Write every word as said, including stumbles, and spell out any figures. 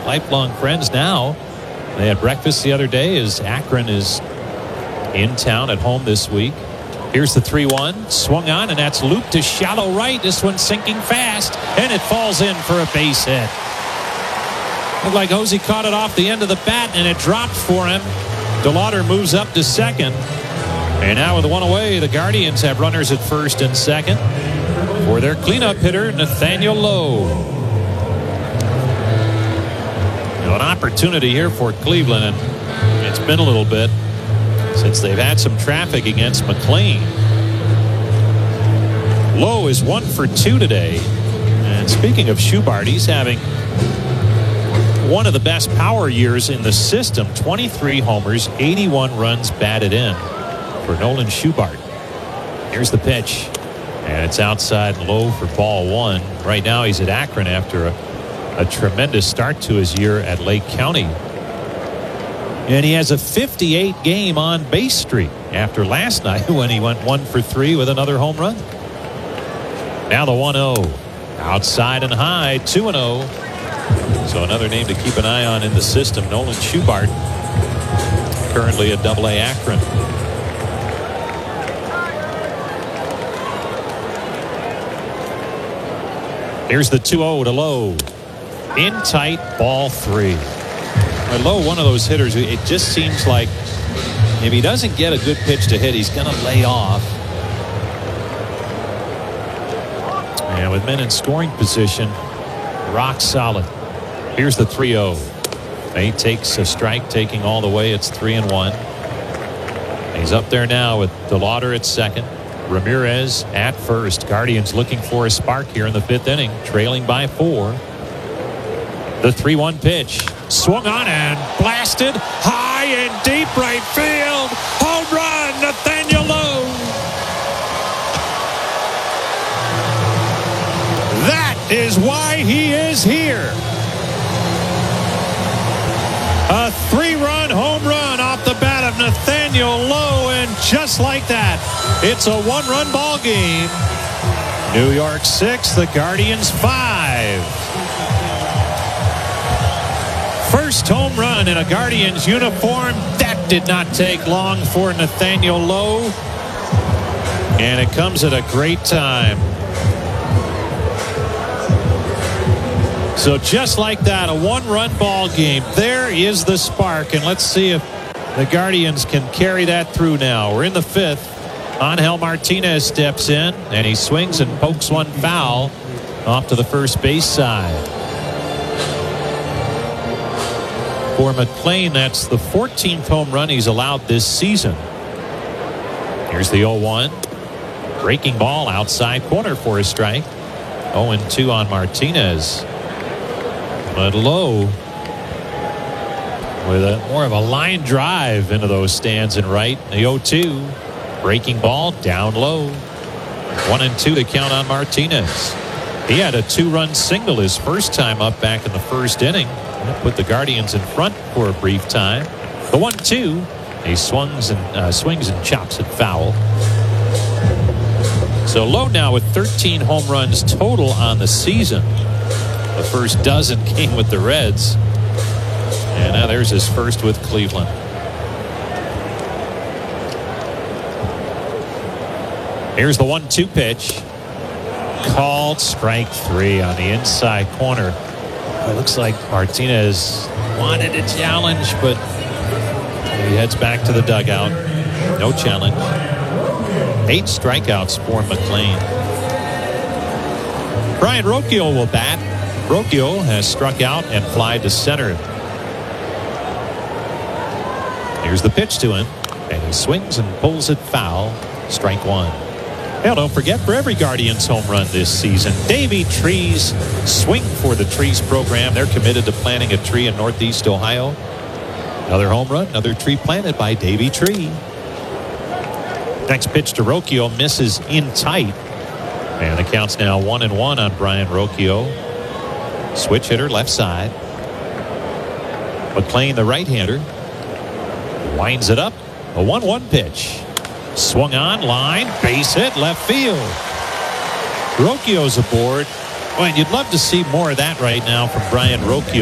lifelong friends now. They had breakfast the other day as Akron is in town at home this week. Here's the three one. Swung on, and that's looped to shallow right. This one's sinking fast, and it falls in for a base hit. Looked like Hosey caught it off the end of the bat, and it dropped for him. DeLauder moves up to second. And now with the one away, the Guardians have runners at first and second for their cleanup hitter, Nathaniel Lowe. Now an opportunity here for Cleveland, and it's been a little bit since they've had some traffic against McLean. Lowe is one for two today. And speaking of Schubart, he's having one of the best power years in the system. twenty-three homers, eighty-one runs batted in for Nolan Schubart. Here's the pitch, and it's outside low for ball one. Right now he's at Akron after a, a tremendous start to his year at Lake County. And he has a fifty-eight game on base streak after last night when he went one for three with another home run. Now the one oh. Outside and high, two and oh. So another name to keep an eye on in the system, Nolan Schubart, currently at Double A Akron. Here's the two oh to Lowe. In tight, ball three. Lowe, one of those hitters who it just seems like if he doesn't get a good pitch to hit, he's going to lay off. And with men in scoring position, rock solid. Here's the three oh. He takes a strike, taking all the way. It's three and one. He's up there now with DeLauder at second. Ramirez at first. Guardians looking for a spark here in the fifth inning, trailing by four. The three one pitch. Swung on and blasted high and deep right field. Home run, Nathaniel Lowe. That is why he is here. A three-run home run off the bat of Nathaniel Lowe, and just like that, it's a one-run ball game. New York six, the Guardians five. First home run in a Guardians uniform. That did not take long for Nathaniel Lowe. And it comes at a great time. So just like that, a one-run ball game. There is the spark. And let's see if the Guardians can carry that through now. We're in the fifth. Angel Martinez steps in, and he swings and pokes one foul off to the first base side. For McLean, that's the fourteenth home run he's allowed this season. Here's the oh one. Breaking ball outside corner for a strike. oh and two on Martinez. But Lowe with a more of a line drive into those stands and right. The oh two. Breaking ball down low. One and two to count on Martinez. He had a two-run single his first time up back in the first inning. That put the Guardians in front for a brief time. The one two. He swings and uh, swings and chops it foul. So Lowe now with thirteen home runs total on the season. The first dozen came with the Reds. And now there's his first with Cleveland. Here's the one two pitch. Called strike three on the inside corner. It looks like Martinez wanted a challenge, but he heads back to the dugout. No challenge. Eight strikeouts for McLean. Brian Rocchio will bat. Rocchio has struck out and fly to center. Here's the pitch to him, and he swings and pulls it foul. Strike one. Now, don't forget, for every Guardians home run this season, Davey Trees Swing for the Trees program. They're committed to planting a tree in Northeast Ohio. Another home run, another tree planted by Davey Tree. Next pitch to Rocchio misses in tight. And the count's now one and one on Brian Rocchio. Switch hitter left side. McLean, the right-hander, winds it up. A one one pitch. Swung on, line, base hit, left field. Rocchio's aboard. Well, you'd love to see more of that right now from Brian Rocchio.